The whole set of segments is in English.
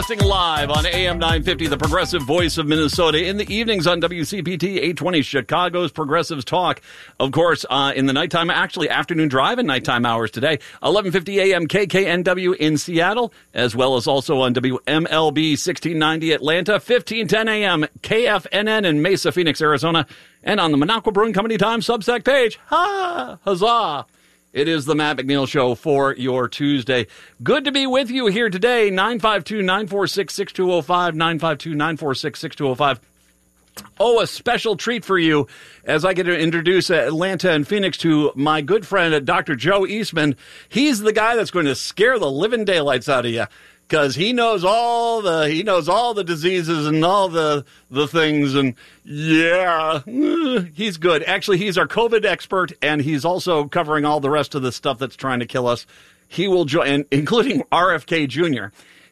Broadcasting live on AM 950, the progressive voice of Minnesota. In the evenings on WCPT 820, Chicago's Progressives Talk. Of course, in the nighttime, actually afternoon drive and nighttime hours today. 1150 AM KKNW in Seattle, as well as also on WMLB 1690 Atlanta, 1510 AM KFNN in Mesa, Phoenix, Arizona, and on the Minocqua Brewing Company Times Substack page. Huzzah! It is the Matt McNeil Show for your Tuesday. Good to be with you here today. 952-946-6205, 952-946-6205. Oh, a special treat for you as I get to introduce Atlanta and Phoenix to my good friend, Dr. Joe Eastman. He's the guy that's going to scare the living daylights out of you because he knows all the diseases and all the things, and yeah, he's good. Actually, he's our COVID expert, and he's also covering all the rest of the stuff that's trying to kill us. He will join, including RFK Jr.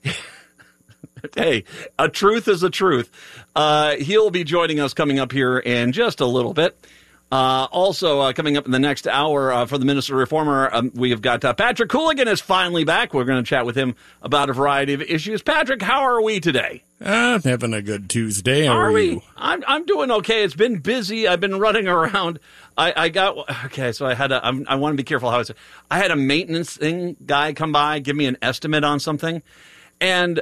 Hey, a truth is a truth. He'll be joining us coming up here in just a little bit. Also, coming up in the next hour for the Minnesota Reformer, we have got Patrick Hooligan is finally back. We're going to chat with him about a variety of issues. Patrick, how are we today? I'm having a good Tuesday. How are you? I'm doing okay. It's been busy. I've been running around. So I had I want to be careful how I say. I had a maintenance guy come by, give me an estimate on something, and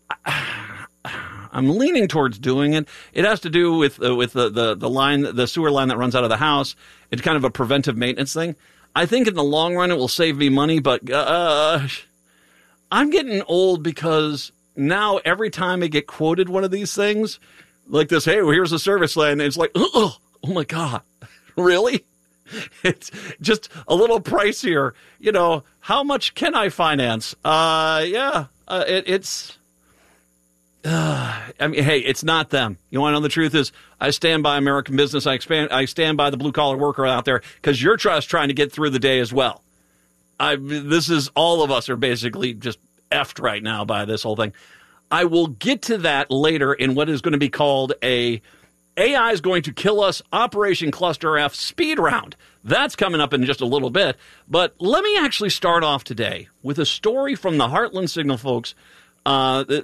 I'm leaning towards doing it. It has to do with the line, the sewer line that runs out of the house. It's kind of a preventive maintenance thing. I think in the long run it will save me money, but I'm getting old because now every time I get quoted one of these things, like this, hey, well, here's a service line, and it's like, oh my God, really? It's just a little pricier. You know, how much can I finance? I mean, hey, it's not them. You want to know the truth is I stand by American business. I stand by the blue-collar worker out there because you're just trying to get through the day as well. This is all of us are basically just effed right now by this whole thing. I will get to that later in what is going to be called AI is going to kill us Operation Cluster F speed round. That's coming up in just a little bit. But let me actually start off today with a story from the Heartland Signal, folks. We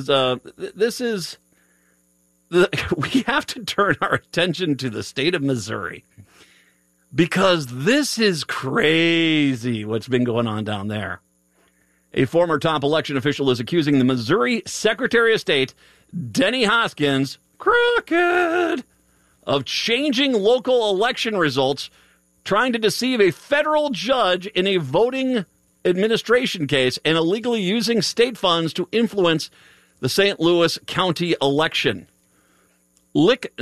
have to turn our attention to the state of Missouri because this is crazy what's been going on down there. A former top election official is accusing the Missouri Secretary of State, Denny Hoskins, crooked, of changing local election results, trying to deceive a federal judge in a voting administration case, and illegally using state funds to influence the St. Louis County election. Nick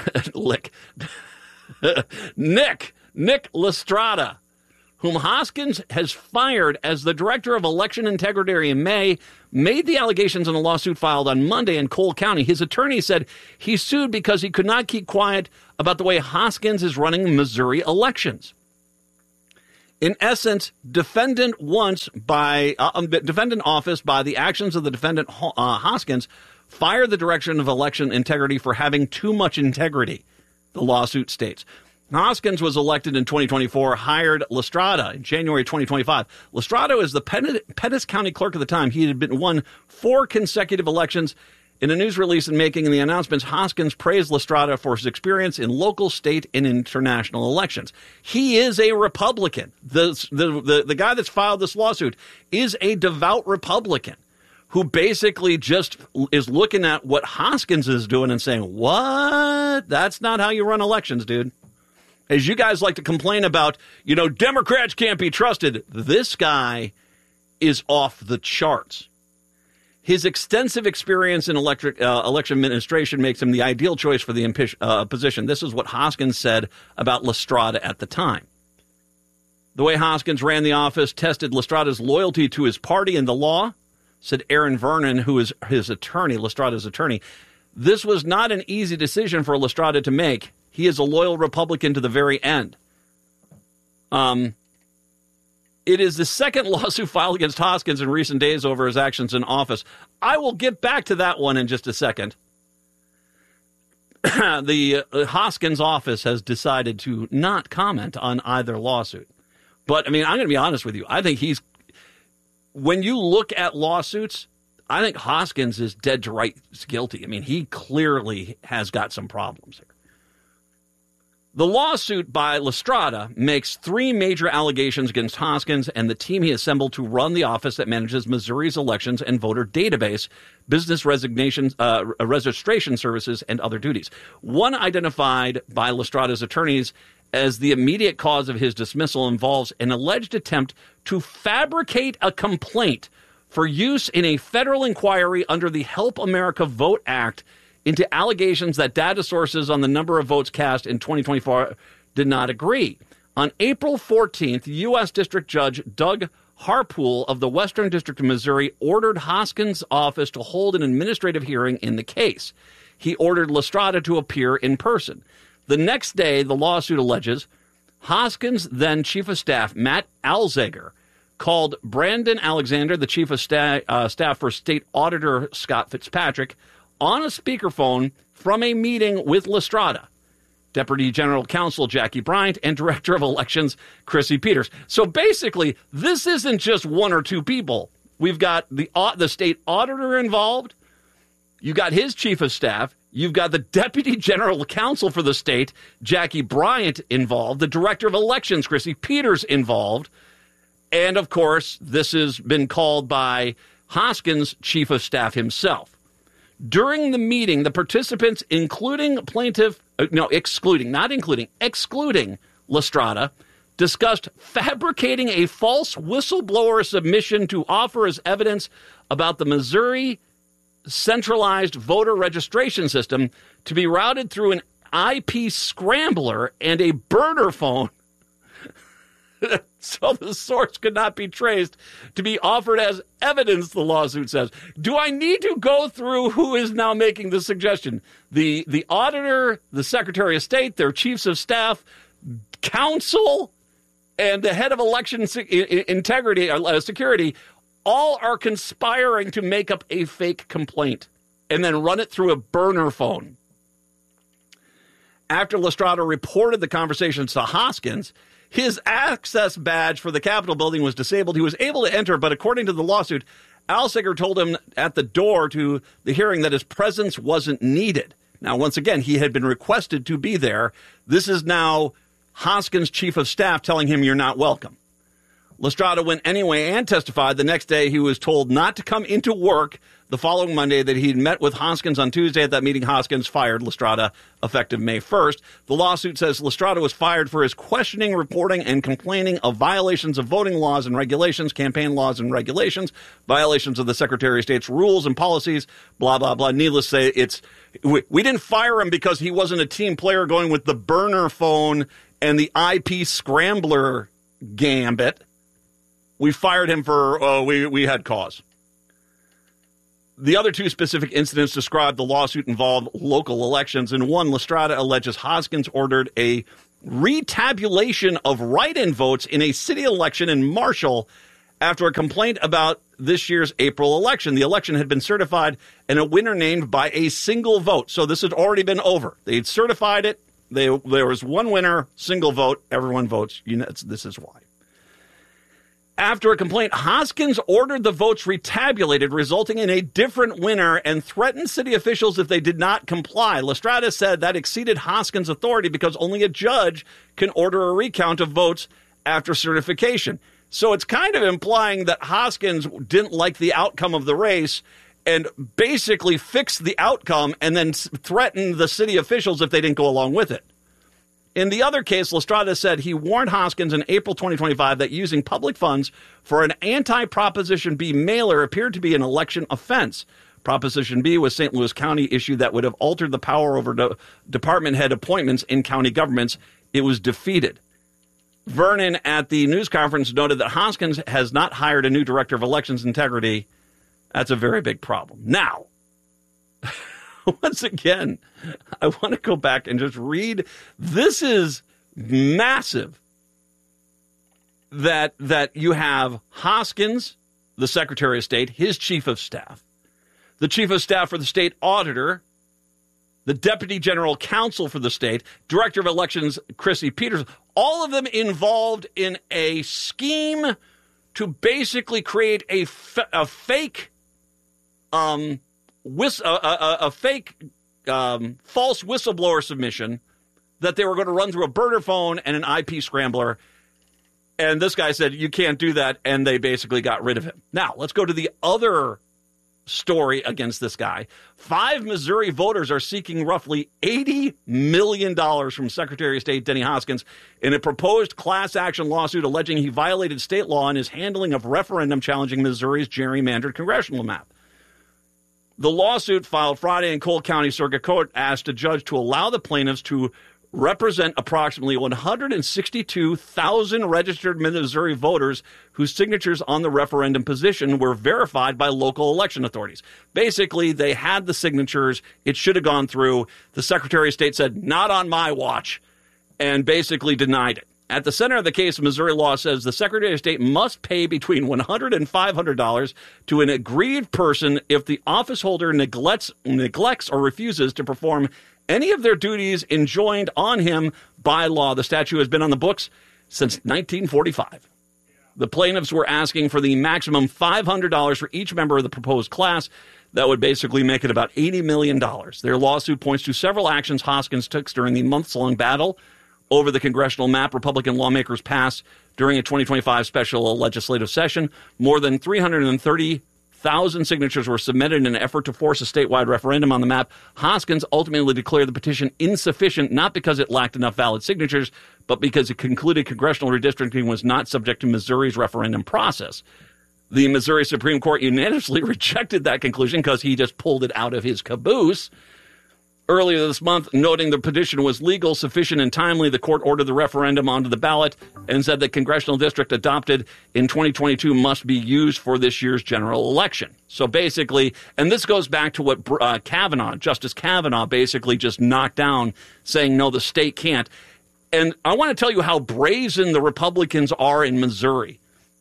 Lastrada, whom Hoskins has fired as the director of election integrity in May, made the allegations in a lawsuit filed on Monday in Cole County. His attorney said he sued because he could not keep quiet about the way Hoskins is running Missouri elections. In essence, defendant office by the actions of the defendant Hoskins fired the director of election integrity for having too much integrity, the lawsuit states. Hoskins was elected in 2024, hired Lastrada in January 2025. Lastrada was the Pettis County clerk at the time. He had won 4 consecutive elections. In a news release and making the announcements, Hoskins praised Lastrada for his experience in local, state, and international elections. He is a Republican. The guy that's filed this lawsuit is a devout Republican who basically just is looking at what Hoskins is doing and saying, what? That's not how you run elections, dude. As you guys like to complain about, Democrats can't be trusted. This guy is off the charts. His extensive experience in election administration makes him the ideal choice for the position. This is what Hoskins said about Lastrada at the time. The way Hoskins ran the office tested Lastrada's loyalty to his party and the law, said Aaron Vernon, who is his attorney, Lastrada's attorney. This was not an easy decision for Lastrada to make. He is a loyal Republican to the very end. It is the second lawsuit filed against Hoskins in recent days over his actions in office. I will get back to that one in just a second. The Hoskins office has decided to not comment on either lawsuit. But, I'm going to be honest with you. I think when you look at lawsuits, I think Hoskins is dead to rights guilty. I mean, he clearly has got some problems here. The lawsuit by Lestrada makes 3 major allegations against Hoskins and the team he assembled to run the office that manages Missouri's elections and voter database, business registration services, and other duties. One identified by Lestrada's attorneys as the immediate cause of his dismissal involves an alleged attempt to fabricate a complaint for use in a federal inquiry under the Help America Vote Act into allegations that data sources on the number of votes cast in 2024 did not agree. On April 14th, U.S. District Judge Doug Harpool of the Western District of Missouri ordered Hoskins' office to hold an administrative hearing in the case. He ordered Lestrada to appear in person. The next day, the lawsuit alleges Hoskins' then Chief of Staff, Matt Alzager, called Brandon Alexander, the Chief of Staff for State Auditor Scott Fitzpatrick, on a speakerphone from a meeting with Lestrada, Deputy General Counsel Jackie Bryant, and Director of Elections Chrissy Peters. So basically, this isn't just 1 or 2 people. We've got the state auditor involved. You've got his chief of staff. You've got the Deputy General Counsel for the state, Jackie Bryant, involved. The Director of Elections, Chrissy Peters, involved. And, of course, this has been called by Hoskins' chief of staff himself. During the meeting, the participants, excluding Lestrada, discussed fabricating a false whistleblower submission to offer as evidence about the Missouri centralized voter registration system to be routed through an IP scrambler and a burner phone so the source could not be traced to be offered as evidence, the lawsuit says. Do I need to go through who is now making the suggestion? The auditor, the Secretary of State, their chiefs of staff, counsel, and the head of election integrity, security, all are conspiring to make up a fake complaint and then run it through a burner phone. After Lestrada reported the conversations to Hoskins, his access badge for the Capitol building was disabled. He was able to enter, but according to the lawsuit, Alzager told him at the door to the hearing that his presence wasn't needed. Now, once again, he had been requested to be there. This is now Hoskins' chief of staff telling him you're not welcome. Lestrada went anyway and testified. The next day, he was told not to come into work. The following Monday, that he'd met with Hoskins on Tuesday. At that meeting, Hoskins fired Lestrada effective May 1st. The lawsuit says Lestrada was fired for his questioning, reporting, and complaining of violations of voting laws and regulations, campaign laws and regulations, violations of the Secretary of State's rules and policies, blah, blah, blah. Needless to say, we didn't fire him because he wasn't a team player going with the burner phone and the IP scrambler gambit. We fired him for, we had cause. The other 2 specific incidents described the lawsuit involved local elections. In one, Lestrada alleges Hoskins ordered a retabulation of write-in votes in a city election in Marshall after a complaint about this year's April election. The election had been certified and a winner named by a single vote. So this had already been over. They'd certified it. There was one winner, single vote. Everyone votes. This is why. After a complaint, Hoskins ordered the votes retabulated, resulting in a different winner, and threatened city officials if they did not comply. Lestrada said that exceeded Hoskins' authority because only a judge can order a recount of votes after certification. So it's kind of implying that Hoskins didn't like the outcome of the race and basically fixed the outcome and then threatened the city officials if they didn't go along with it. In the other case, Lestrada said he warned Hoskins in April 2025 that using public funds for an anti-Proposition B mailer appeared to be an election offense. Proposition B was St. Louis County issue that would have altered the power over department head appointments in county governments. It was defeated. Vernon at the news conference noted that Hoskins has not hired a new director of elections integrity. That's a very big problem. Now, once again, I want to go back and just read. This is massive that you have Hoskins, the Secretary of State, his chief of staff, the chief of staff for the state auditor, the deputy general counsel for the state, director of elections, Chrissy Peters, all of them involved in a scheme to basically create a fake a fake false whistleblower submission that they were going to run through a burner phone and an IP scrambler. And this guy said, you can't do that, and they basically got rid of him. Now, let's go to the other story against this guy. 5 Missouri voters are seeking roughly $80 million from Secretary of State Denny Hoskins in a proposed class action lawsuit alleging he violated state law in his handling of referendum challenging Missouri's gerrymandered congressional map. The lawsuit filed Friday in Cole County Circuit Court asked a judge to allow the plaintiffs to represent approximately 162,000 registered Missouri voters whose signatures on the referendum petition were verified by local election authorities. Basically, they had the signatures. It should have gone through. The Secretary of State said, not on my watch, and basically denied it. At the center of the case, Missouri law says the Secretary of State must pay between $100 and $500 to an aggrieved person if the office holder neglects or refuses to perform any of their duties enjoined on him by law. The statute has been on the books since 1945. The plaintiffs were asking for the maximum $500 for each member of the proposed class. That would basically make it about $80 million. Their lawsuit points to several actions Hoskins took during the months-long battle over the congressional map Republican lawmakers passed during a 2025 special legislative session. More than 330,000 signatures were submitted in an effort to force a statewide referendum on the map. Hoskins ultimately declared the petition insufficient, not because it lacked enough valid signatures, but because it concluded congressional redistricting was not subject to Missouri's referendum process. The Missouri Supreme Court unanimously rejected that conclusion because he just pulled it out of his caboose. Earlier this month, noting the petition was legal, sufficient, and timely, the court ordered the referendum onto the ballot and said the congressional district adopted in 2022 must be used for this year's general election. So basically, and this goes back to what Justice Kavanaugh basically just knocked down, saying, no, the state can't. And I want to tell you how brazen the Republicans are in Missouri.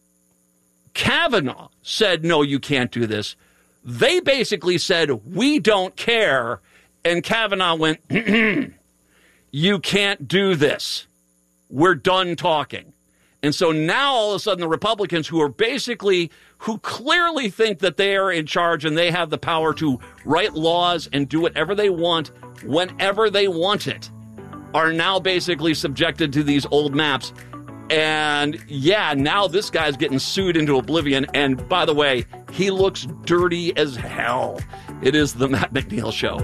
Kavanaugh said, no, you can't do this. They basically said, we don't care. And Kavanaugh went, you can't do this. We're done talking. And so now all of a sudden the Republicans who clearly think that they are in charge and they have the power to write laws and do whatever they want whenever they want it, are now basically subjected to these old maps. And yeah, now this guy's getting sued into oblivion. And by the way, he looks dirty as hell. It is the Matt McNeil Show.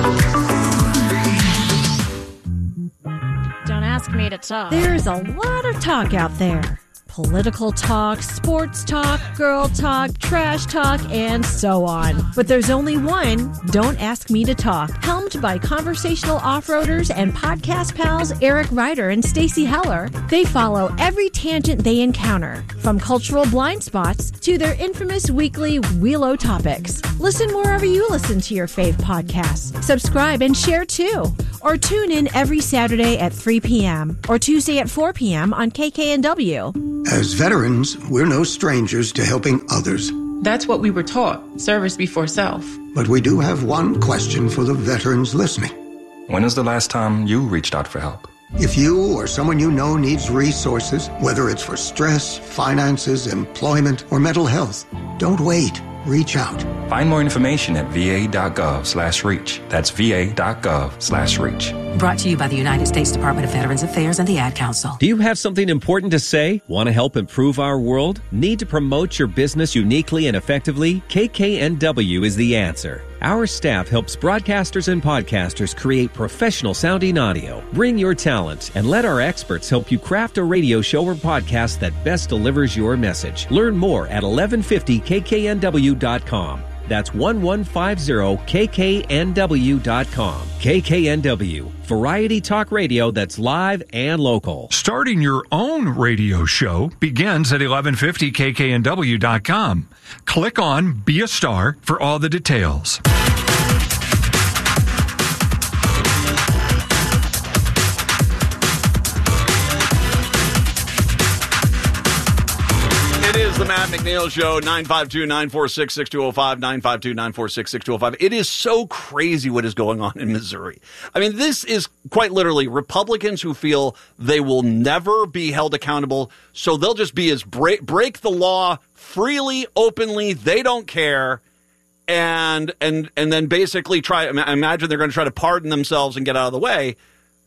Don't ask me to talk. There's a lot of talk out there. Political talk, sports talk, girl talk, trash talk, and so on. But there's only one, Don't Ask Me to Talk, helmed by conversational off-roaders and podcast pals Eric Ryder and Stacey Heller. They follow every tangent they encounter, from cultural blind spots to their infamous weekly Wheelo topics. Listen wherever you listen to your fave podcasts. Subscribe and share too. Or tune in every Saturday at 3 p.m. or Tuesday at 4 p.m. on KKNW. As veterans, we're no strangers to helping others. That's what we were taught, service before self. But we do have one question for the veterans listening. When is the last time you reached out for help? If you or someone you know needs resources, whether it's for stress, finances, employment, or mental health, don't wait. Reach out. Find more information at va.gov/reach. That's va.gov/reach. Brought to you by the United States Department of Veterans Affairs and the Ad Council. Do you have something important to say? Want to help improve our world? Need to promote your business uniquely and effectively? KKNW is the answer. Our staff helps broadcasters and podcasters create professional-sounding audio. Bring your talent and let our experts help you craft a radio show or podcast that best delivers your message. Learn more at 1150kknw.com. That's 1150kknw.com. KKNW, variety talk radio that's live and local. Starting your own radio show begins at 1150kknw.com. Click on Be a Star for all the details. It is the Matt McNeil Show, 952-946-6205, 952-946-6205. It is so crazy what is going on in Missouri. I mean, this is quite literally Republicans who feel they will never be held accountable, so they'll just be as break the law freely, openly, they don't care. and then basically imagine they're going to try to pardon themselves and get out of the way.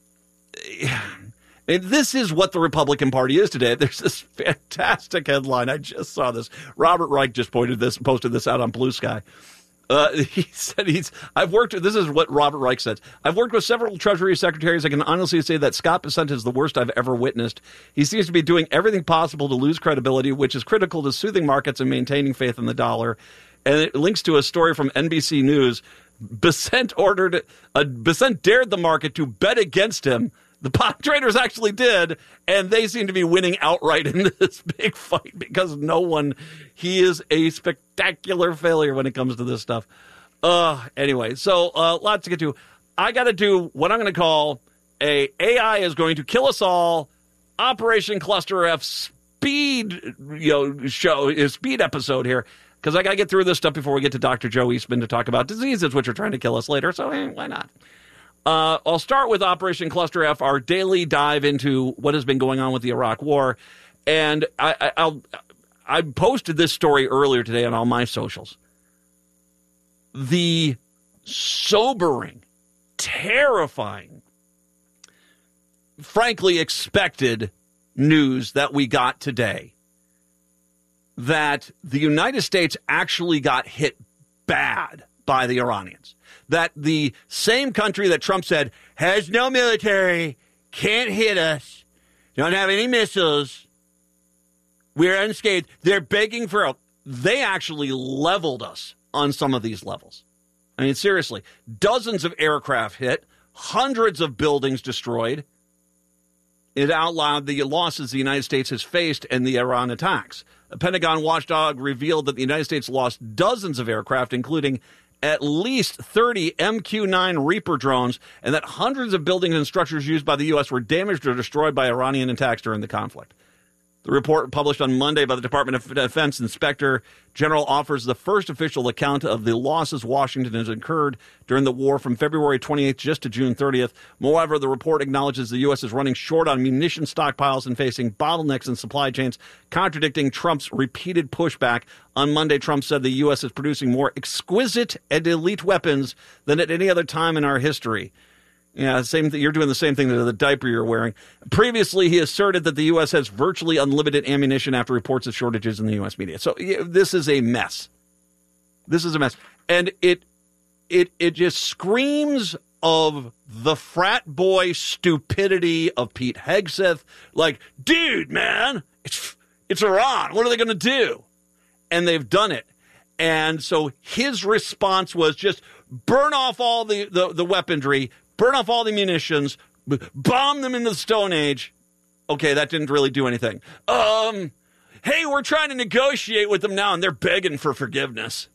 This is what the Republican Party is today. There's this fantastic headline. I just saw this. Robert Reich just posted this out on Blue Sky. He said this is what Robert Reich said. I've worked with several Treasury secretaries. I can honestly say that Scott Bessent is the worst I've ever witnessed. He seems to be doing everything possible to lose credibility, which is critical to soothing markets and maintaining faith in the dollar. And it links to a story from NBC News. Bessent dared the market to bet against him. The pot traders actually did, and they seem to be winning outright in this big fight because he is a spectacular failure when it comes to this stuff. Anyway, so lots to get to. I got to do what I'm going to call AI is going to kill us all, Operation Cluster F speed speed episode here, because I got to get through this stuff before we get to Dr. Joe Eastman to talk about diseases which are trying to kill us later, so why not? I'll start with Operation Cluster F, our daily dive into what has been going on with the Iraq War. And I posted this story earlier today on all my socials. The sobering, terrifying, frankly expected news that we got today that the United States actually got hit bad by the Iranians. That the same country that Trump said has no military, can't hit us, don't have any missiles, we're unscathed. They're begging for help. They actually leveled us on some of these levels. I mean, seriously, dozens of aircraft hit, hundreds of buildings destroyed. It outlawed the losses the United States has faced in the Iran attacks. A Pentagon watchdog revealed that the United States lost dozens of aircraft, including at least 30 MQ-9 Reaper drones, and that hundreds of buildings and structures used by the U.S. were damaged or destroyed by Iranian attacks during the conflict. The report published on Monday by the Department of Defense Inspector General offers the first official account of the losses Washington has incurred during the war from February 28th just to June 30th. Moreover, the report acknowledges the U.S. is running short on munition stockpiles and facing bottlenecks in supply chains, contradicting Trump's repeated pushback. On Monday, Trump said the U.S. is producing more exquisite and elite weapons than at any other time in our history. Yeah, same thing. You're doing the same thing to the diaper you're wearing. Previously, he asserted that the U.S. has virtually unlimited ammunition after reports of shortages in the U.S. media. So this is a mess. This is a mess. And it just screams of the frat boy stupidity of Pete Hegseth. Like, dude, man, it's Iran. What are they going to do? And they've done it. And so his response was just burn off all the weaponry, burn off all the munitions, bomb them into the Stone Age. Okay, that didn't really do anything. Hey, we're trying to negotiate with them now, and they're begging for forgiveness.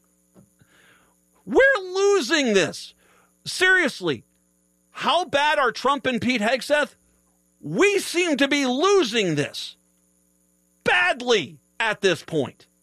We're losing this. Seriously, how bad are Trump and Pete Hegseth? We seem to be losing this badly at this point.